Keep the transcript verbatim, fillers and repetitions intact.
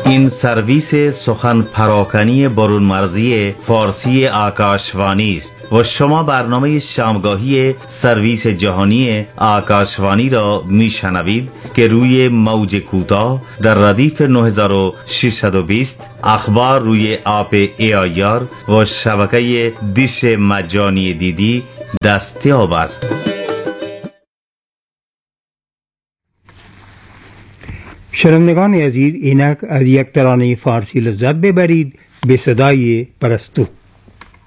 این سرویس سخن پراکنی برون مرزی فارسی آکاشوانی است و شما برنامه شامگاهی سرویس جهانی آکاشوانی را میشنوید که روی موج کوتاه در ردیف نه هزار و ششصد و بیست، اخبار روی آپ ای آی آر و شبکه دیش مجانی دیدی دستیاب است. شنوندگان عزیز، اینک از یک ترانه فارسی لذت ببرید به صدای پرستو.